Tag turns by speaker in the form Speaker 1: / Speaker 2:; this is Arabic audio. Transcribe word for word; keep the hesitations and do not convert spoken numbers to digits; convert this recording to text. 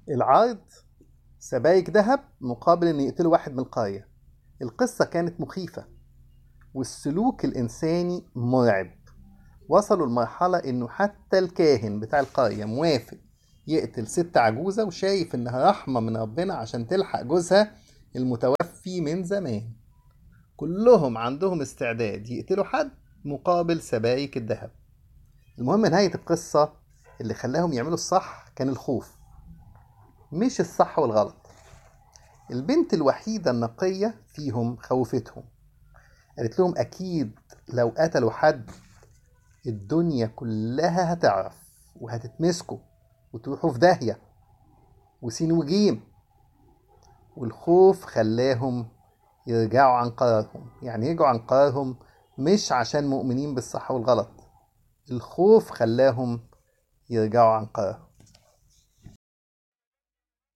Speaker 1: العرض سبايك ذهب مقابل ان يقتلوا واحد من القرية. القصة كانت مخيفة والسلوك الإنساني مرعب. وصلوا لمرحلة إنه حتى الكاهن بتاع القرية موافق يقتل ست عجوزة وشايف إنها رحمة من ربنا عشان تلحق جوزها المتوفي من زمان. كلهم عندهم استعداد يقتلوا حد مقابل سبايك الذهب. المهم نهاية القصة اللي خلاهم يعملوا الصح كان الخوف، مش الصح والغلط. البنت الوحيدة النقية فيهم خوفتهم، قالت لهم أكيد لو قتلوا حد الدنيا كلها هتعرف وهتتمسكوا وتروحوا في داهية وسين وجيم. والخوف خلاهم يرجعوا عن قرارهم، يعني يرجعوا عن قرارهم مش عشان مؤمنين بالصح والغلط، الخوف خلاهم يرجعوا عن قرارهم.